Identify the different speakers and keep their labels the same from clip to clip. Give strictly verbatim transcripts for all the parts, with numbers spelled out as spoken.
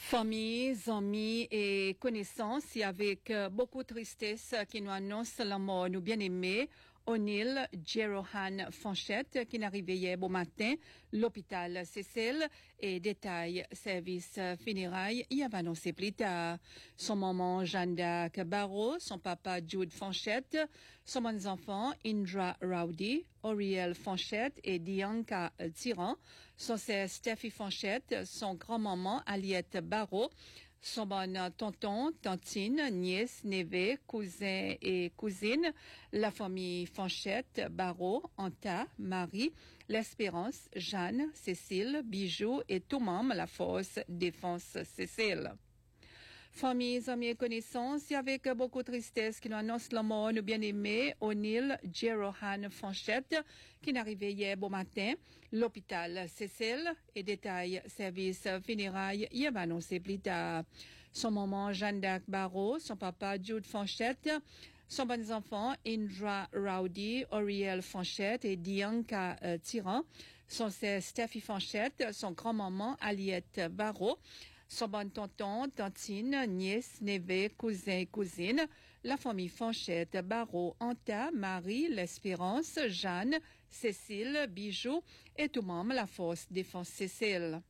Speaker 1: Famille, amis et connaissances, et avec beaucoup de tristesse qui nous annonce la mort de nos bien-aimés, O'Neill Jerohan Fanchette, qui n'arrivait hier au matin, l'hôpital Cécile, et détail, service funérailles, il avait annoncé plus tard. Son maman, Jeanne d'Arc Barreau, son papa, Jude Fanchette, son bons enfants, Indra Rowdy, Auriel Fanchette et Dianca Tyran, son sœur Steffi Fanchette, son grand-maman, Aliette Barreau, son bon tonton, tantine, nièce, neveu, cousin et cousine, la famille Fanchette, Barreau, Anta, Marie, l'Espérance, Jeanne, Cécile, Bijou et tout membre la force défense Cécile. Famille, amis et connaissances, avec beaucoup de tristesse qui nous annonce la mort de bien-aimé O'Neill Jerohan Fanchette, qui n'arrivait hier au matin, l'hôpital Cécile, et détail, service funérailles, il va annoncer plus tard. Son maman, Jeanne d'Arc Barreau, son papa, Jude Fanchette, son bons enfants, Indra Rowdy, Auriel Fanchette et Dianca euh, Tyran, son sœur Steffi Fanchette, son grand-maman, Aliette Barreau, son bon tonton, tantine, nièce, neveu, cousin et cousine, la famille Fanchette, Barreau, Anta, Marie, l'Espérance, Jeanne, Cécile, Bijou et tout membre la force défense Cécile.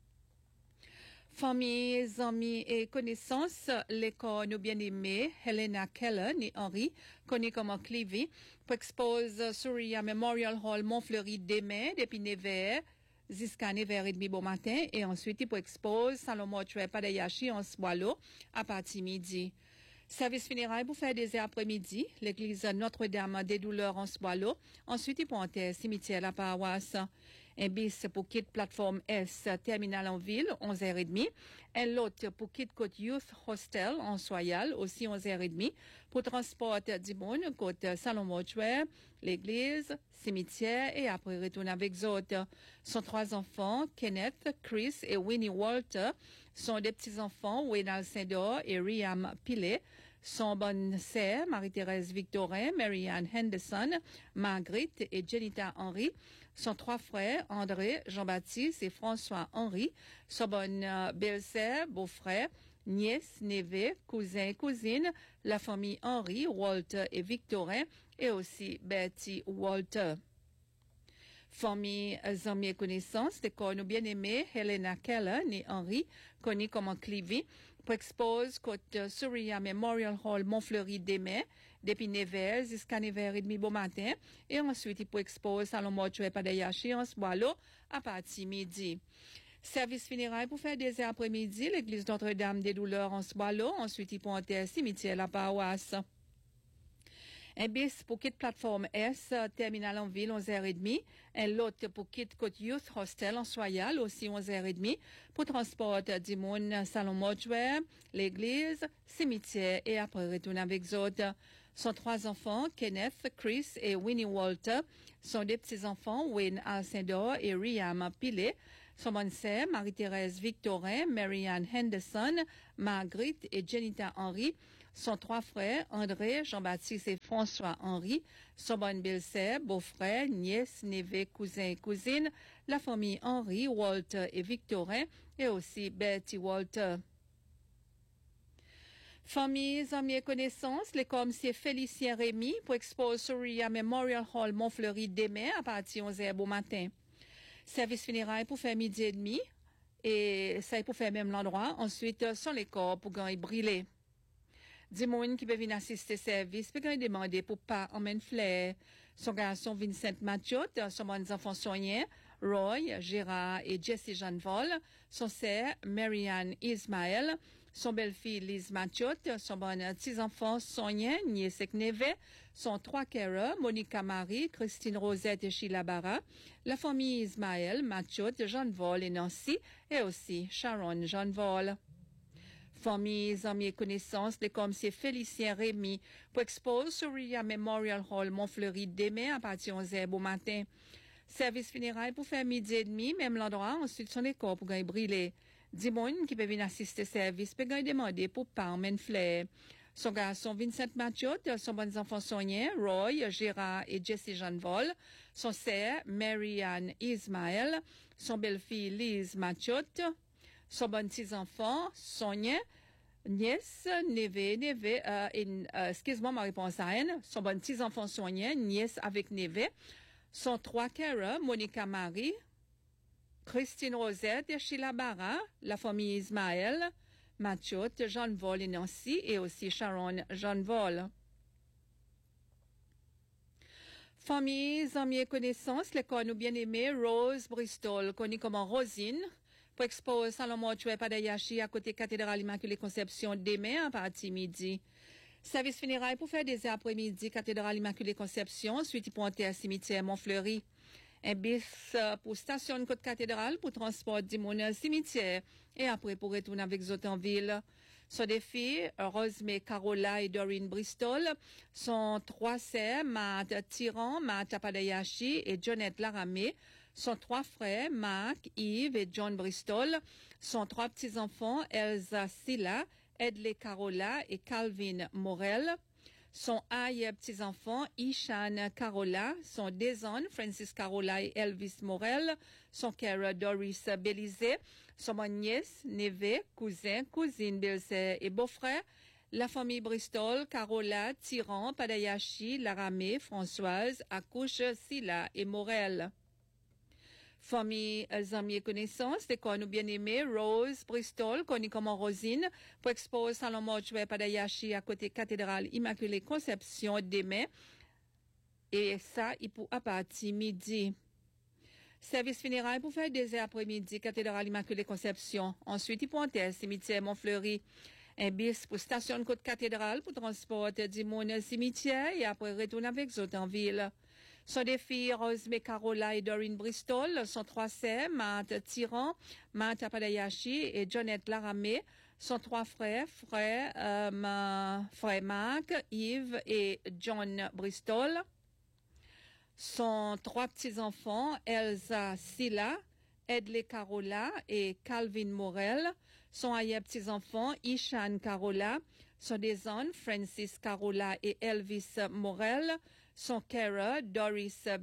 Speaker 1: Famille, amis et connaissances, l'école nos bien-aimés, Helena Keller et Henri, connus comme Clivy, pour expose Surya Memorial Hall Montfleury demain, depuis neuf heures, jusqu'à neuf heures trente bon matin, et ensuite, il peut expose Salon Mortuaire Padayashi en Swallow à partir midi. Service funéraire pour faire des heures après-midi, l'église Notre-Dame des Douleurs en Swallow. Ensuite, il peut entrer cimetière la paroisse. Un bis pour quitte plateforme S, terminal en ville, onze heures trente. Un lot pour quitte côte Youth Hostel en Soyal, aussi onze heures trente. Pour transport du monde, côte Salon Mortuaire, l'église, cimetière et après retourner avec autres. Son trois enfants, Kenneth, Chris et Winnie Walter, sont des petits-enfants, Wenal Saint-Dor et Riam Pilet. Son bonne sœur, Marie-Thérèse Victorin, Marianne Henderson, Marguerite et Jenita Henry. Son trois frères, André, Jean-Baptiste et François Henry. Son bonne euh, belle-sœur, beau-frère, nièce, neveu, cousin et cousine, la famille Henry, Walter et Victorin, et aussi Betty Walter. Famille, amis et connaissances, de corps nous bien-aimés, Helena Keller et Henry, connus comme Clivy, pour expose côte Surya Memorial Hall Montfleury demain, depuis neuf heures jusqu'à neuf heures trente bon matin, et ensuite, il peut expose Salon Mortuaire Padayashi en Swallow à partir midi. Service funéraire pour faire des heures après-midi, l'église Notre-Dame des Douleurs en Swallow, ensuite, il peut entrer cimetière la paroisse. Un bis pour quitte plateforme S, terminal en ville, onze heures trente. Un lot pour quitte côte Youth Hostel en Soyal, aussi onze heures trente. Pour transport du monde, salon mortuaire, l'église, cimetière et après retourner avec autres. Son trois enfants, Kenneth, Chris et Winnie Walter, sont des petits-enfants, Wayne Alcindor et Riam Pilet. Son bonne sœur, Marie-Thérèse Victorin, Marianne Henderson, Marguerite et Jenita Henry. Son trois frères, André, Jean-Baptiste et François Henry. Son bonne belle-sœur, beau-frère, nièce, neveu, cousin et cousine. La famille Henry, Walter et Victorin. Et aussi Betty Walter. Famille, amis et connaissances, les comme c'est Félicien Rémy pour expose Surya Memorial Hall Montfleury demain à partir de onze heures bon matin. Service funéraire pour faire midi et demi et ça est pour faire même l'endroit. Ensuite, sont les corps pour gagner brûler. Des gens qui peuvent venir assister service, peut demander pour pas emmener flair. Son garçon Vincent Mathieu, son bon enfant soignant, Roy, Gérard et Jessie Jeanne Vol, son sœur Marianne Ismaël, son belle-fille Lise Mathieu, son bon petits enfants soignant, nièce et neveu, son trois carreurs, Monica Marie, Christine Rosette et Sheila Barra, la famille Ismaël, Mathieu, Jeanne Vol et Nancy, et aussi Sharon Jeanne Vol. Famille, amis et connaissances, les comme c'est Félicien Rémy pour expose Surya Memorial Hall Montfleury demain à partir de onze heures bon matin. Service funéraire pour faire midi et demi, même l'endroit, ensuite son école pour gagner brûler. Dix moun qui peuvent venir assister service peut gagner demander pour pas emmener flair. Son garçon Vincent Mathieu, son bon enfant soignant, Roy, Gérard et Jessie Jeanne Vol, son sœur Marianne Ismaël, son belle-fille Lise Mathieu, son bon petits-enfants, Sonia, nièce, neveu, neveu, euh, et, euh, excuse-moi ma réponse à elle, son bon petits-enfants, Sonia, nièce avec neveu, son trois Cara, Monica Marie, Christine Rosette et Sheila Barra, la famille Ismaël, Mathieu, Jean Vol et Nancy, et aussi Sharon Jean Vol. Famille, amis et connaissances, les nous bien aimés, Rose Bristol, connue comme Rosine, pour exposer Salon Mortuaire Padayashi à côté cathédrale Immaculée Conception demain à partir midi. Service funéraire pour faire des après-midi cathédrale Immaculée Conception, suite pour à cimetière Montfleury. Un bis pour station côte cathédrale pour transport du monde cimetière et après pour retourner avec Zotanville. Son défi, Rosemary Carola et Doreen Bristol, sont trois sœurs, Matt Tyran, Matt Padayashi et Jonette Laramé, sont trois frères, Mark, Yves et John Bristol, sont trois petits-enfants, Elsa Silla, Edley Carola et Calvin Morel. Son aïe petits-enfants, Ishan Carola, son déson, Francis Carola et Elvis Morel, son Cara Doris Belize, son nièce, neveu, cousin, cousine, belle-sœur et beau-frère, la famille Bristol, Carola, Tyran, Padayashi, Laramé, Françoise, Accouche, Silla et Morel. Famille, amis et connaissances, les nous bien aimés, Rose Bristol, connue comme Rosine, pour exposer Salon Mortuaire Padayashi à côté cathédrale Immaculée Conception demain. Et ça, il pour à partir midi. Service funéraire pour faire des après-midi, cathédrale Immaculée Conception. Ensuite, il pour un cimetière Montfleury. Un bis pour station côte cathédrale pour transporter du monde cimetière et après retourner avec Zotanville. Son des filles, Rosemary Carola et Doreen Bristol, sont trois sœurs, Matt Tyran, Matt Padayashi et Jonette Laramé, sont trois frères, frères, euh, ma, frère Mark, Yves et John Bristol. Sont trois petits-enfants, Elsa Silla, Edley Carola et Calvin Morel. Sont ailleurs petits-enfants, Ishan Carola, sont des hommes, Francis Carola et Elvis Morel. Son Cara, Doris